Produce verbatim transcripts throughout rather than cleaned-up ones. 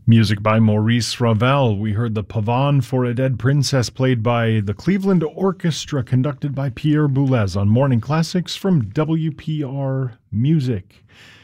Music by Maurice Ravel. We heard the Pavane for a Dead Princess played by the Cleveland Orchestra, conducted by Pierre Boulez on Morning Classics from W P R Music.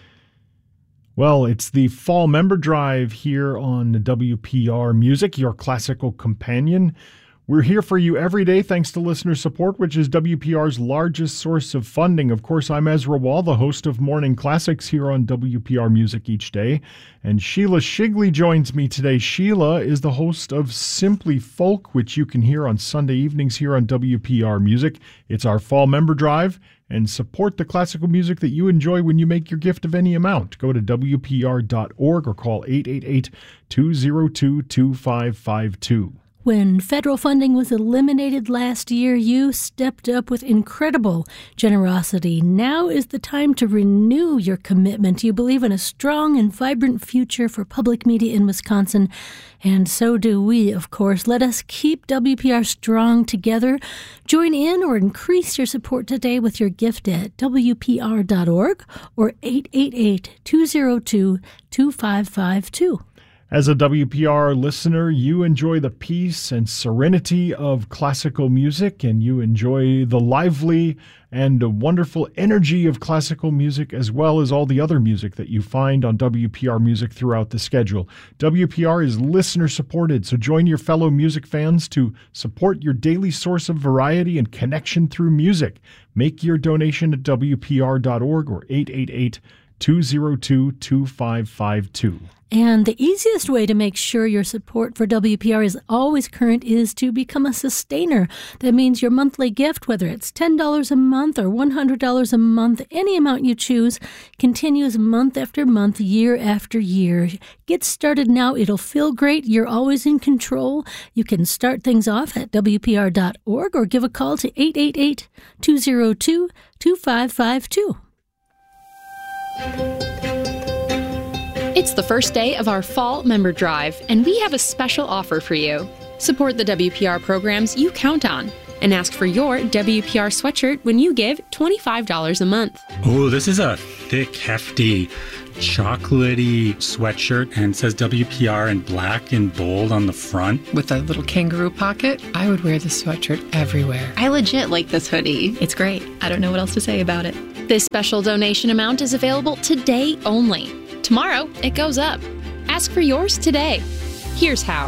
Well, it's the Fall Member Drive here on W P R Music, your classical companion. We're here for you every day thanks to listener support, which is W P R's largest source of funding. Of course, I'm Ezra Wall, the host of Morning Classics here on W P R Music each day. And Sheila Shigley joins me today. Sheila is the host of Simply Folk, which you can hear on Sunday evenings here on W P R Music. It's our Fall Member Drive. And support the classical music that you enjoy when you make your gift of any amount. Go to W P R dot org or call eight eight eight, two oh two, two five five two. When federal funding was eliminated last year, you stepped up with incredible generosity. Now is the time to renew your commitment. You believe in a strong and vibrant future for public media in Wisconsin, and so do we, of course. Let us keep W P R strong together. Join in or increase your support today with your gift at W P R dot org or eight eight eight, two oh two, two five five two. As a W P R listener, you enjoy the peace and serenity of classical music, and you enjoy the lively and wonderful energy of classical music, as well as all the other music that you find on W P R Music throughout the schedule. W P R is listener-supported, so join your fellow music fans to support your daily source of variety and connection through music. Make your donation at W P R dot org or eight eight eight, two oh two, two five five two. And the easiest way to make sure your support for W P R is always current is to become a sustainer. That means your monthly gift, whether it's ten dollars a month or one hundred dollars a month, any amount you choose, continues month after month, year after year. Get started now. It'll feel great. You're always in control. You can start things off at W P R dot org or give a call to eight eight eight, two oh two, two five five two. It's the first day of our Fall Member Drive, and we have a special offer for you. Support the W P R programs you count on, and ask for your W P R sweatshirt when you give twenty-five dollars a month. Oh, this is a thick, hefty, chocolatey sweatshirt, and it says W P R in black and bold on the front. With a little kangaroo pocket, I would wear this sweatshirt everywhere. I legit like this hoodie. It's great. I don't know what else to say about it. This special donation amount is available today only. Tomorrow, it goes up. Ask for yours today. Here's how.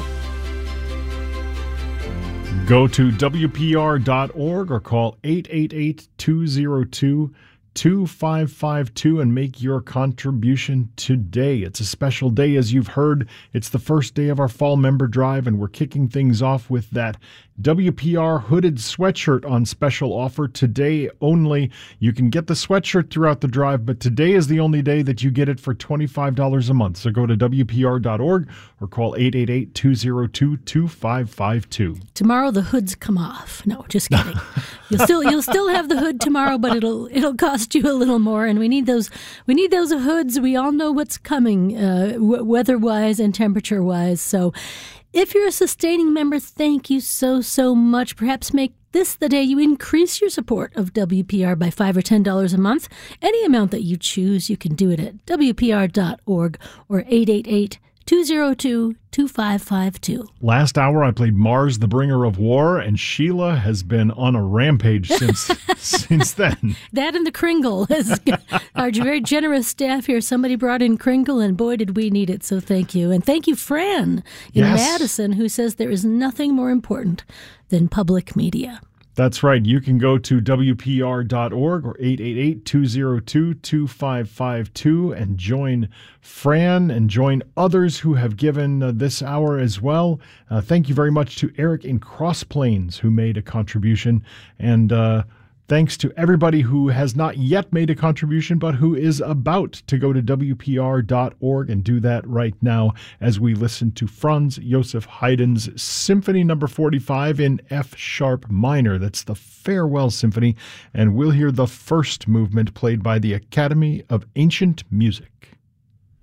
Go to W P R dot org or call eight eight eight, two oh two, two five five two and make your contribution today. It's a special day, as you've heard. It's the first day of our Fall Member Drive, and we're kicking things off with that W P R hooded sweatshirt on special offer today only. You can get the sweatshirt throughout the drive, but today is the only day that you get it for twenty-five dollars a month. So go to W P R dot org or call eight eight eight, two oh two, two five five two. Tomorrow the hoods come off. No, just kidding. You'll still you'll still have the hood tomorrow, but it'll it'll cost you a little more, and we need those we need those hoods. We all know what's coming, uh, w- weather-wise and temperature-wise. So if you're a sustaining member, thank you so, so much. Perhaps make this the day you increase your support of W P R by five dollars or ten dollars a month. Any amount that you choose, you can do it at W P R dot org or eight eight eight, two oh two, two five five two. Last hour, I played Mars, the Bringer of War, and Sheila has been on a rampage since since then. That and the Kringle. Our very generous staff here. Somebody brought in Kringle, and boy, did we need it, so thank you. And thank you, Fran in Yes. Madison, who says there is nothing more important than public media. That's right. You can go to W P R dot org or eight eight eight, two oh two, two five five two and join Fran and join others who have given uh, this hour as well. Uh, thank you very much to Eric in Cross Plains, who made a contribution. And uh, thanks to everybody who has not yet made a contribution, but who is about to go to W P R dot org and do that right now as we listen to Franz Joseph Haydn's Symphony Number forty-five in F sharp minor. That's the Farewell Symphony, and we'll hear the first movement played by the Academy of Ancient Music.